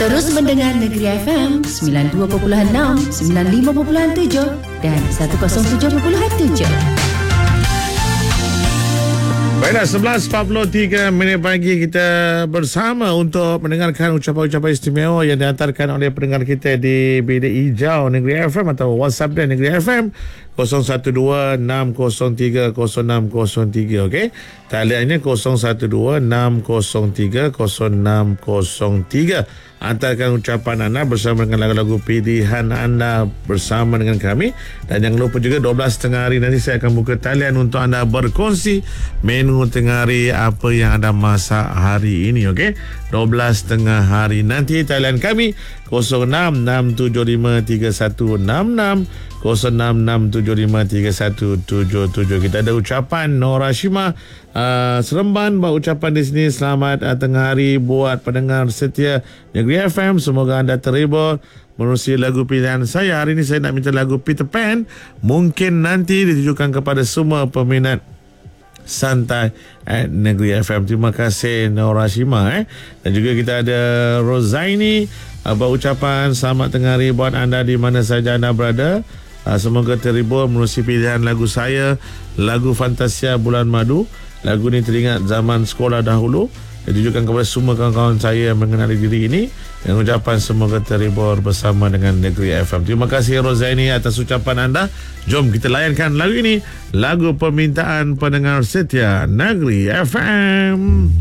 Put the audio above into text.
Terus mendengar Negeri FM 92.6, 95.7 dan 107.7. Baiklah, 11.43 minit pagi kita bersama untuk mendengarkan ucapan-ucapan istimewa yang dihantarkan oleh pendengar kita di Bilik Hijau Negeri FM atau WhatsApp dan Negeri FM 012-603-0603. Okey, taliannya 012-603-0603. Hantarkan ucapan anda bersama dengan lagu-lagu pilihan anda bersama dengan kami. Dan jangan lupa juga 12.30 hari nanti saya akan buka talian untuk anda berkongsi menu tengah hari apa yang anda masak hari ini. Okey, 12.30 hari nanti talian kami 0667531166, 0667531177. Kita ada ucapan Nora Shima Seremban buat ucapan di sini. Selamat tengah hari buat pendengar setia Negeri FM. Semoga anda terhibur menerusi lagu pilihan saya. Hari ini saya nak minta lagu Peter Pan. Mungkin nanti ditujukan kepada semua peminat santai at Negeri FM. Terima kasih Nora Shima. Dan juga kita ada Rozaini buat ucapan selamat tengah hari buat anda di mana saja anda berada. Semoga terhibur menerusi pilihan lagu saya, lagu Fantasia Bulan Madu. Lagu ni teringat zaman sekolah dahulu. Ditujukan kepada semua kawan-kawan saya yang mengenali diri ini. Dengan ucapan semoga terhibur bersama dengan Negeri FM. Terima kasih Rozaini atas ucapan anda. Jom kita layankan lagu ini, lagu permintaan pendengar setia Negeri FM.